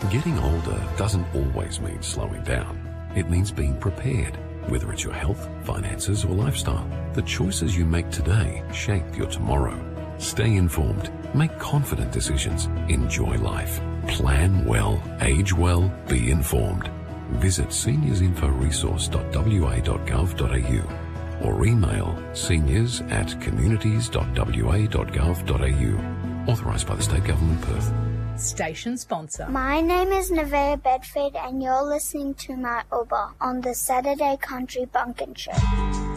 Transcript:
Getting older doesn't always mean slowing down. It means being prepared, whether it's your health, finances, or lifestyle. The choices you make today shape your tomorrow. Stay informed, make confident decisions, enjoy life. Plan well, age well, be informed. Visit seniorsinforesource.wa.gov.au or email seniors@communities.wa.gov.au. Authorised by the State Government, Perth. Station sponsor. My name is Nevaeh Bedford and you're listening to my Uber on the Saturday Country Bunkin Show.